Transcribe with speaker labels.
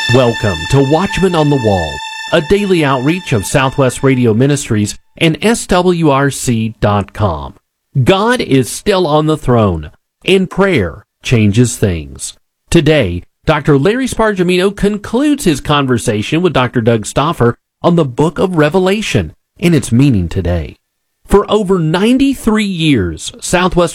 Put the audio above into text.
Speaker 1: Welcome to Watchman on the Wall, a daily outreach of Southwest Radio Ministries and SWRC.com. God is still on the throne, and prayer changes things. Today, Dr. Larry Spargimino concludes his conversation with Dr. Doug Stauffer on the book of Revelation and its meaning today. For over 93 years, Southwest